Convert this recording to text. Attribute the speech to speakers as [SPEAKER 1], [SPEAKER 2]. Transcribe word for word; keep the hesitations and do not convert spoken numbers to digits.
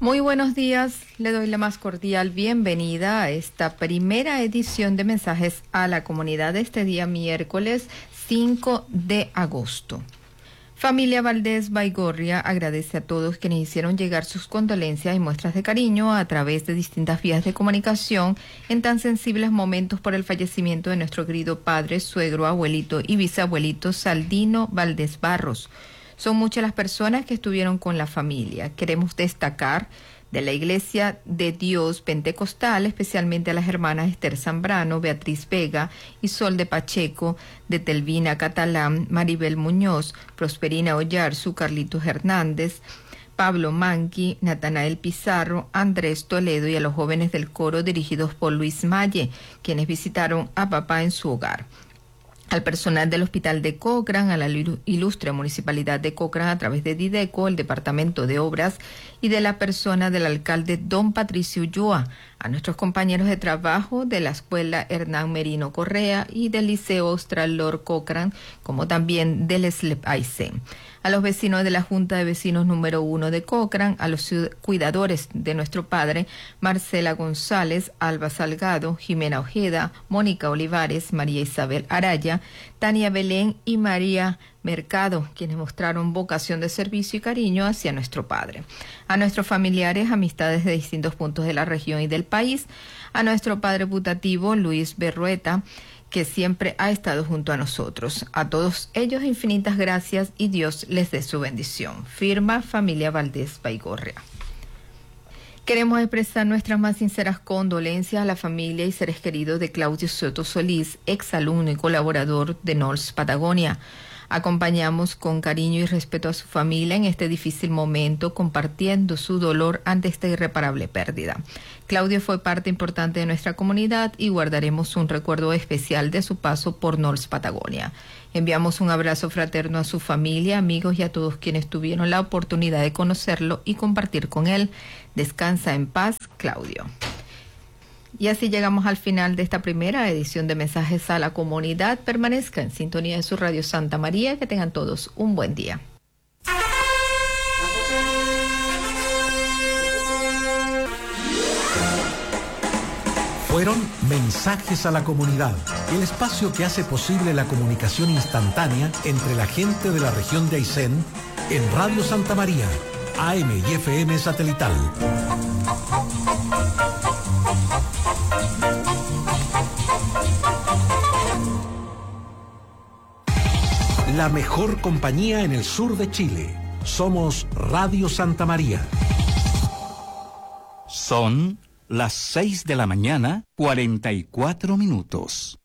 [SPEAKER 1] Muy buenos días, le doy la más cordial bienvenida a esta primera edición de Mensajes a la Comunidad de este día miércoles cinco de agosto. Familia Valdés Baigorria agradece a todos quienes hicieron llegar sus condolencias y muestras de cariño a través de distintas vías de comunicación en tan sensibles momentos por el fallecimiento de nuestro querido padre, suegro, abuelito y bisabuelito Saldino Valdés Barros. Son muchas las personas que estuvieron con la familia. Queremos destacar de la Iglesia de Dios Pentecostal, especialmente a las hermanas Esther Zambrano, Beatriz Vega y Sol de Pacheco, de Telvina Catalán, Maribel Muñoz, Prosperina Ollarzu, Carlitos Hernández, Pablo Manqui, Natanael Pizarro, Andrés Toledo y a los jóvenes del coro dirigidos por Luis Malle, quienes visitaron a papá en su hogar. Al personal del Hospital de Cochrane, a la ilustre Municipalidad de Cochrane a través de Dideco, el Departamento de Obras y de la persona del alcalde Don Patricio Ulloa, a nuestros compañeros de trabajo de la Escuela Hernán Merino Correa y del Liceo Austral Lord Cochrane, como también del S L E P Aysén. A los vecinos de la Junta de Vecinos número uno de Cochrane, a los cuidadores de nuestro padre, Marcela González, Alba Salgado, Jimena Ojeda, Mónica Olivares, María Isabel Araya, Tania Belén y María Mercado, quienes mostraron vocación de servicio y cariño hacia nuestro padre. A nuestros familiares, amistades de distintos puntos de la región y del país, a nuestro padre putativo, Luis Berrueta, que siempre ha estado junto a nosotros. A todos ellos, infinitas gracias y Dios les dé su bendición. Firma Familia Valdés Baigorria. Queremos expresar nuestras más sinceras condolencias a la familia y seres queridos de Claudio Soto Solís, exalumno y colaborador de N O L S Patagonia. Acompañamos con cariño y respeto a su familia en este difícil momento, compartiendo su dolor ante esta irreparable pérdida. Claudio fue parte importante de nuestra comunidad y guardaremos un recuerdo especial de su paso por N O L S Patagonia. Enviamos un abrazo fraterno a su familia, amigos y a todos quienes tuvieron la oportunidad de conocerlo y compartir con él. Descansa en paz, Claudio. Y así llegamos al final de esta primera edición de Mensajes a la Comunidad. Permanezca en sintonía de su Radio Santa María. Que tengan todos un buen día.
[SPEAKER 2] Fueron Mensajes a la Comunidad, el espacio que hace posible la comunicación instantánea entre la gente de la región de Aysén en Radio Santa María, A M y F M satelital. La mejor compañía en el sur de Chile. Somos Radio Santa María.
[SPEAKER 3] Son las seis de la mañana, cuarenta y cuatro minutos.